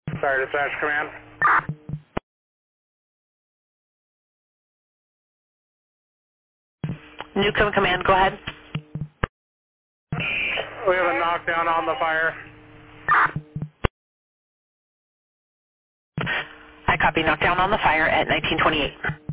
Sorry, dispatch command. Newcomb Command, go ahead. We have a knockdown on the fire. I copy knockdown on the fire at 1928.